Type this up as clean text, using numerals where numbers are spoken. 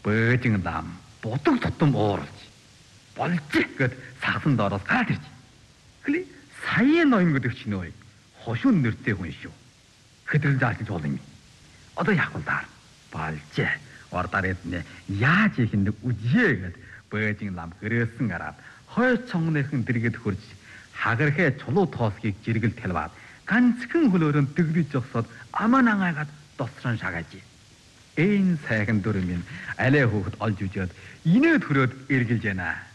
Бөөжин лам будаг тутам ууралж болж гэд сагсан доороос гараад ирж. Хли саяын ноён гэдэг чинь ой хошуун нэртэй хүн шүү. Хэдрэл заалж бол юм. Одоо яах вэ даа? Болж ордаар эднэ яаж их нэг үжээ гэд бөөжин лам гэрээсэн гараад хой цонгоныхан дэргэд хурж хагархээ чулуу тоосгийг жиргэл талваад ганцхан хөлөөрөн дэглэж зогсоод аман ангаагаад досрон шагаажээ. Ээн сайхан дүрмийн алей хөөхд олж үжөөд инээд хөрөөд эргэлж байна.